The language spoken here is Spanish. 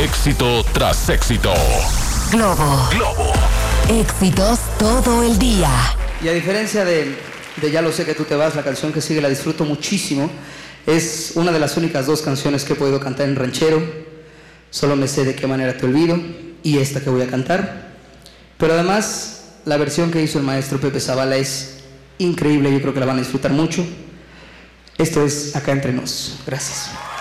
Éxito tras éxito. Globo. Éxitos todo el día. Y a diferencia de Ya lo sé que tú te vas, la canción que sigue la disfruto muchísimo. Es una de las únicas dos canciones que he podido cantar en ranchero. Solo me sé De qué manera te olvido y esta que voy a cantar. Pero además, la versión que hizo el maestro Pepe Zavala es increíble. Yo creo que la van a disfrutar mucho. Esto es Acá Entre Nos. Gracias.